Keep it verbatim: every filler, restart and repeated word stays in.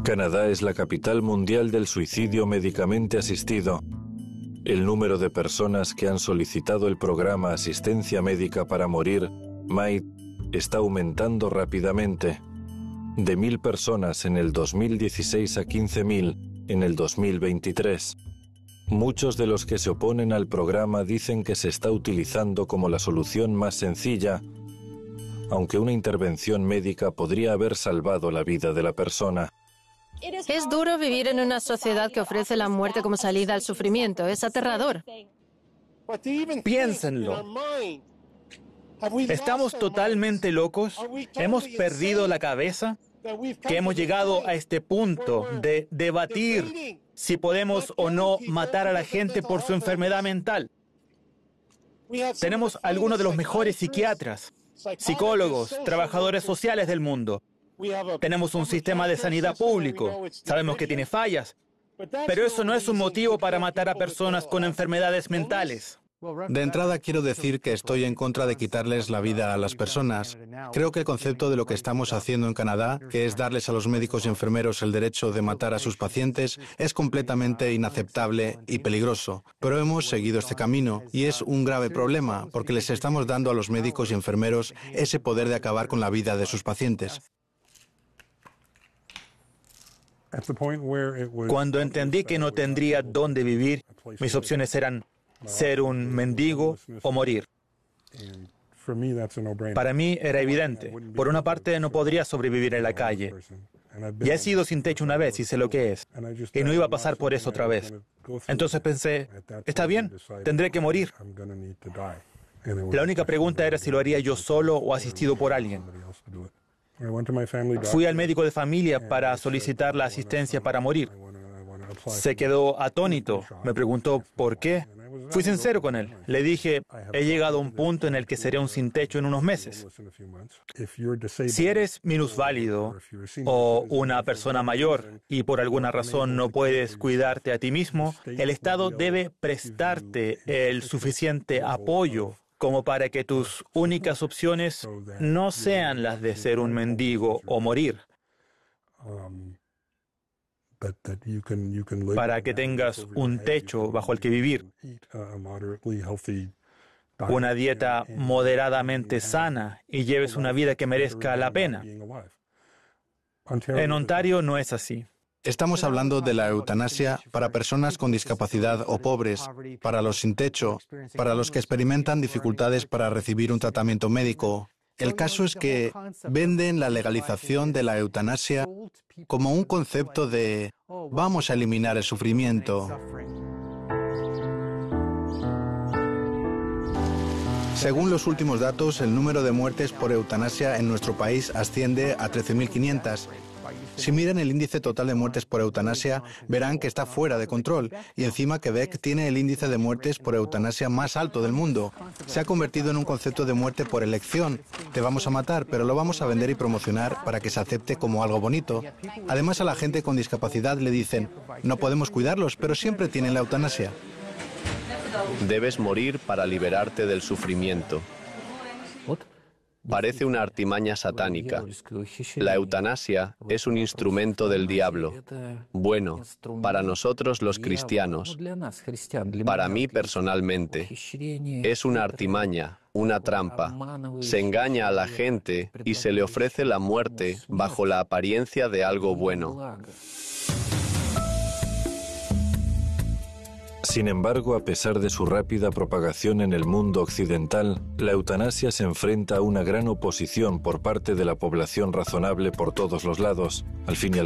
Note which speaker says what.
Speaker 1: Canadá es la capital mundial del suicidio médicamente asistido. El número de personas que han solicitado el programa Asistencia Médica para Morir, M A I D, está aumentando rápidamente. De mil personas en el dos mil dieciséis a quince mil en el dos mil veintitrés. Muchos de los que se oponen al programa dicen que se está utilizando como la solución más sencilla, aunque una intervención médica podría haber salvado la vida de la persona.
Speaker 2: Es duro vivir en una sociedad que ofrece la muerte como salida al sufrimiento. Es aterrador.
Speaker 3: Piénsenlo. ¿Estamos totalmente locos? ¿Hemos perdido la cabeza? ¿Que hemos llegado a este punto de debatir si podemos o no matar a la gente por su enfermedad mental? Tenemos algunos de los mejores psiquiatras, psicólogos, trabajadores sociales del mundo. Tenemos un sistema de sanidad público. Sabemos que tiene fallas, pero eso no es un motivo para matar a personas con enfermedades mentales.
Speaker 4: De entrada quiero decir que estoy en contra de quitarles la vida a las personas. Creo que el concepto de lo que estamos haciendo en Canadá, que es darles a los médicos y enfermeros el derecho de matar a sus pacientes, es completamente inaceptable y peligroso. Pero hemos seguido este camino y es un grave problema porque les estamos dando a los médicos y enfermeros ese poder de acabar con la vida de sus pacientes.
Speaker 3: Cuando entendí que no tendría dónde vivir, mis opciones eran ser un mendigo o morir. Para mí era evidente. Por una parte, no podría sobrevivir en la calle. Ya he sido sin techo una vez y sé lo que es. Y no iba a pasar por eso otra vez. Entonces pensé, está bien, tendré que morir. La única pregunta era si lo haría yo solo o asistido por alguien. Fui al médico de familia para solicitar la asistencia para morir. Se quedó atónito. Me preguntó por qué. Fui sincero con él. Le dije, he llegado a un punto en el que seré un sin techo en unos meses. Si eres minusválido o una persona mayor y por alguna razón no puedes cuidarte a ti mismo, el Estado debe prestarte el suficiente apoyo como para que tus únicas opciones no sean las de ser un mendigo o morir. Para que tengas un techo bajo el que vivir, una dieta moderadamente sana y lleves una vida que merezca la pena. En Ontario no es así.
Speaker 4: Estamos hablando de la eutanasia para personas con discapacidad o pobres, para los sin techo, para los que experimentan dificultades para recibir un tratamiento médico. El caso es que venden la legalización de la eutanasia como un concepto de vamos a eliminar el sufrimiento. Según los últimos datos, el número de muertes por eutanasia en nuestro país asciende a trece mil quinientas. Si miran el índice total de muertes por eutanasia, verán que está fuera de control. Y encima Quebec tiene el índice de muertes por eutanasia más alto del mundo. Se ha convertido en un concepto de muerte por elección. Te vamos a matar, pero lo vamos a vender y promocionar para que se acepte como algo bonito. Además, a la gente con discapacidad le dicen, no podemos cuidarlos, pero siempre tienen la eutanasia.
Speaker 5: Debes morir para liberarte del sufrimiento. Parece una artimaña satánica. La eutanasia es un instrumento del diablo. Bueno, para nosotros los cristianos, para mí personalmente, es una artimaña, una trampa. Se engaña a la gente y se le ofrece la muerte bajo la apariencia de algo bueno.
Speaker 1: Sin embargo, a pesar de su rápida propagación en el mundo occidental, la eutanasia se enfrenta a una gran oposición por parte de la población razonable por todos los lados. Al fin y al